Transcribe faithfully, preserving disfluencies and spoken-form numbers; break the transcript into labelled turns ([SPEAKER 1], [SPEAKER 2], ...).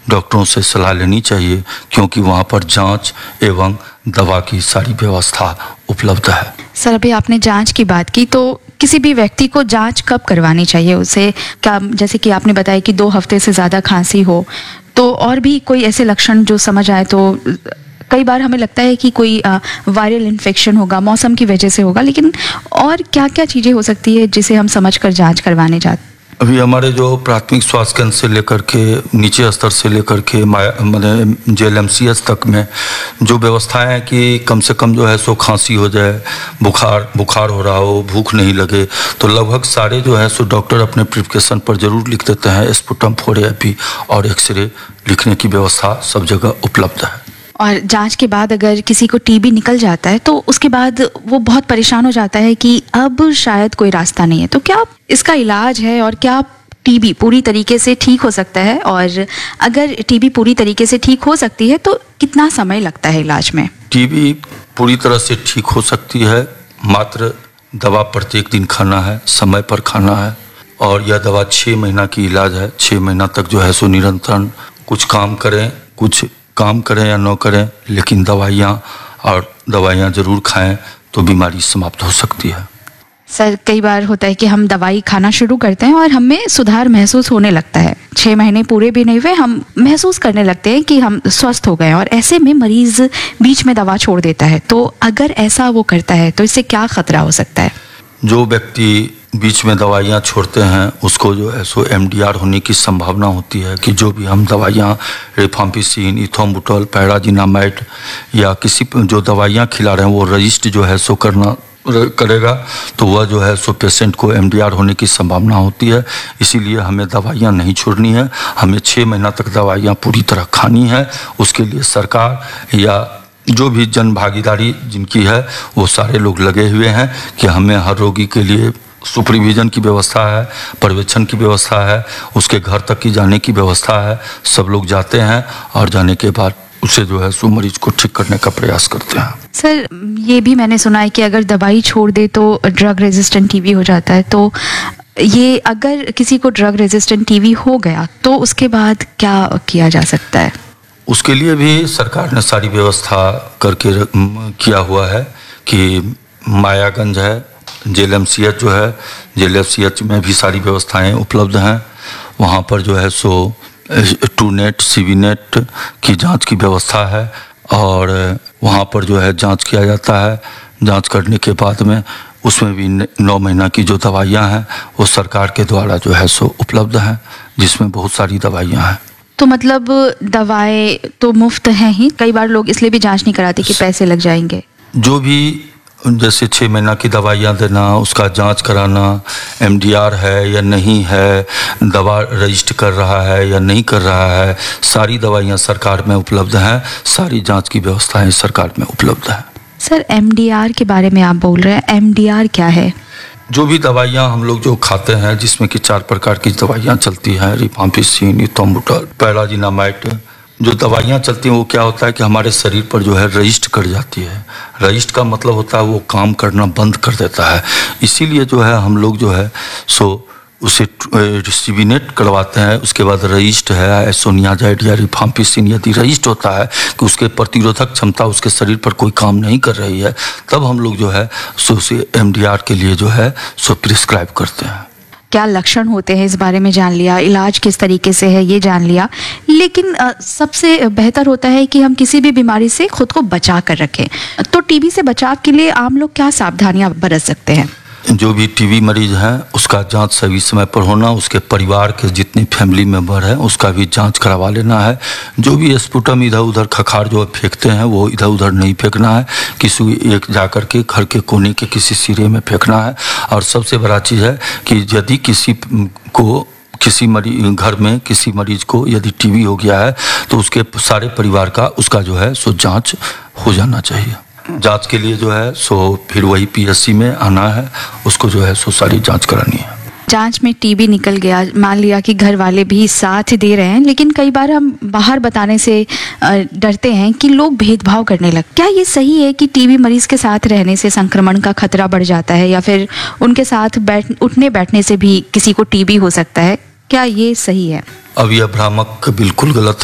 [SPEAKER 1] डॉक्टरों से सलाह लेनी चाहिए, क्योंकि वहाँ पर जांच एवं दवा की सारी व्यवस्था उपलब्ध है।
[SPEAKER 2] सर, अभी आपने जांच की बात की, तो किसी भी व्यक्ति को जांच कब करवानी चाहिए? उसे क्या, जैसे कि आपने बताया कि दो हफ्ते से ज़्यादा खांसी हो, तो और भी कोई ऐसे लक्षण जो समझ आए, तो कई बार हमें लगता है कि कोई वायरल इन्फेक्शन होगा, मौसम की वजह से होगा, लेकिन और क्या क्या चीज़ें हो सकती है जिसे हम समझकर जांच करवाने जाते?
[SPEAKER 1] अभी हमारे जो प्राथमिक स्वास्थ्य केंद्र से लेकर के नीचे स्तर से लेकर के मैंने J L M C H तक में जो व्यवस्थाएं हैं कि कम से कम जो है सो खांसी हो जाए, बुखार बुखार हो रहा हो, भूख नहीं लगे, तो लगभग सारे जो है सो डॉक्टर अपने प्रिस्क्रिप्शन पर जरूर लिख देते हैं। स्पुटम फोर ए पी और एक्सरे लिखने की व्यवस्था सब जगह उपलब्ध है।
[SPEAKER 2] और जांच के बाद अगर किसी को टीबी निकल जाता है तो उसके बाद वो बहुत परेशान हो जाता है कि अब शायद कोई रास्ता नहीं है, तो क्या इसका इलाज है और क्या टीबी पूरी तरीके से ठीक हो सकता है? और अगर टीबी पूरी तरीके से ठीक हो सकती है तो कितना समय लगता है इलाज में?
[SPEAKER 1] टीबी पूरी तरह से ठीक हो सकती है, मात्र दवा प्रत्येक दिन खाना है, समय पर खाना है, और यह दवा छः महीना की इलाज है। छः महीना तक जो है सो निरंतर कुछ काम करें, कुछ काम करें या न करें, लेकिन दवाइयाँ और दवाइयाँ ज़रूर खाएं तो बीमारी समाप्त हो सकती है।
[SPEAKER 2] सर, कई बार होता है कि हम दवाई खाना शुरू करते हैं और हमें सुधार महसूस होने लगता है, छः महीने पूरे भी नहीं हुए हम महसूस करने लगते हैं कि हम स्वस्थ हो गए, और ऐसे में मरीज़ बीच में दवा छोड़ देता है, तो अगर ऐसा वो करता है तो इससे क्या खतरा हो सकता है?
[SPEAKER 1] जो व्यक्ति बीच में दवाइयाँ छोड़ते हैं उसको जो है सो एम डी आर होने की संभावना होती है कि जो भी हम दवाइयाँ रिफाम्पिसिन, इथोम्बुटॉल, पैराजिनामाइड या किसी जो दवाइयाँ खिला रहे हैं वो रजिस्टर जो है सो करना करेगा, तो वह जो है सो पेशेंट को एम डी आर होने की संभावना होती है। इसीलिए हमें दवाइयाँ नहीं छोड़नी है, हमें छः महीना तक दवाइयाँ पूरी तरह खानी है। उसके लिए सरकार या जो भी जन भागीदारी जिनकी है वो सारे लोग लगे हुए हैं कि हमें हर रोगी के लिए सुपरविजन की व्यवस्था है, पर्यवेक्षण की व्यवस्था है, उसके घर तक की जाने की व्यवस्था है। सब लोग जाते हैं और जाने के बाद उसे जो है सो मरीज को ठीक करने का प्रयास करते हैं।
[SPEAKER 2] सर, ये भी मैंने सुना है कि अगर दवाई छोड़ दे तो ड्रग रेजिस्टेंट टीबी हो जाता है, तो ये अगर किसी को ड्रग रेजिस्टेंट टीबी हो गया तो उसके बाद क्या किया जा सकता है?
[SPEAKER 1] उसके लिए भी सरकार ने सारी व्यवस्था करके किया हुआ है कि मायागंज है, J L M C H जो है, J L F C H में भी सारी व्यवस्थाएं उपलब्ध हैं। वहाँ पर जो है सो to net C V net की जांच की व्यवस्था है, और वहाँ पर जो है जांच किया जाता है। जांच करने के बाद में उसमें भी नौ महीना की जो दवाइयाँ हैं वो सरकार के द्वारा जो है सो उपलब्ध हैं, जिसमें बहुत सारी दवाइयाँ हैं।
[SPEAKER 2] तो मतलब दवाएं तो मुफ्त हैं ही, कई बार लोग इसलिए भी जांच नहीं कराते कि पैसे लग जाएंगे।
[SPEAKER 1] जो भी जैसे छः महीना की दवाइयाँ देना, उसका जांच कराना, एम डी आर है या नहीं है, दवा रजिस्टर कर रहा है या नहीं कर रहा है, सारी दवाइयाँ सरकार में उपलब्ध हैं, सारी जांच की व्यवस्थाएं सरकार में उपलब्ध हैं।
[SPEAKER 2] सर, एम डी आर के बारे में आप बोल रहे हैं, एम डी आर क्या है?
[SPEAKER 1] जो भी दवाइयाँ हम लोग जो खाते हैं, जिसमें कि चार प्रकार की दवाइयाँ चलती हैं, रिफाम्पिसिन, इथोम्बुटॉल, पैराजिनामाइड, जो दवाइयाँ चलती हैं वो क्या होता है कि हमारे शरीर पर जो है रजिस्टर कर जाती है। रजिस्टर का मतलब होता है वो काम करना बंद कर देता है। इसीलिए जो है हम लोग जो है सो उसे रिसिविनेट करवाते हैं। उसके बाद रजिस्टर है आइसोनियाजाइड या रिफाम्पिसिन, यदि रजिस्टर होता है कि उसके प्रतिरोधक क्षमता उसके शरीर पर कोई काम नहीं कर रही है, तब हम लोग जो है सो उसे एम डी आर के लिए जो है सो प्रिस्क्राइब करते हैं।
[SPEAKER 2] क्या लक्षण होते हैं इस बारे में जान लिया, इलाज किस तरीके से है ये जान लिया, लेकिन आ, सबसे बेहतर होता है कि हम किसी भी बीमारी से खुद को बचा कर रखें। तो टीबी से बचाव के लिए आम लोग क्या सावधानियां बरत सकते हैं?
[SPEAKER 1] जो भी टीबी मरीज है उसका जांच सही समय पर होना, उसके परिवार के जितने फैमिली मेंबर हैं उसका भी जांच करवा लेना है। जो भी स्पुटम इधर उधर खखार जो फेंकते हैं वो इधर उधर नहीं फेंकना है, किसी एक जाकर के घर के कोने के किसी सिरे में फेंकना है। और सबसे बड़ा चीज़ है कि यदि किसी को किसी मरीज घर में किसी मरीज को यदि टीबी हो गया है तो उसके सारे परिवार का उसका जो है सो जाँच हो जाना चाहिए। जांच के लिए जो है सो फिर वही पी एस सी में आना है, उसको जो है सो सारी जांच करानी है।
[SPEAKER 2] जांच में टीबी निकल गया, मान लिया कि घर वाले भी साथ दे रहे हैं, लेकिन कई बार हम बाहर बताने से डरते हैं कि लोग भेदभाव करने लग। क्या ये सही है कि टीबी मरीज के साथ रहने से संक्रमण का खतरा बढ़ जाता है, या फिर उनके साथ बैठ उठने बैठने से भी किसी को टीबी हो सकता है? क्या ये सही है?
[SPEAKER 1] अब यह भ्रामक बिल्कुल गलत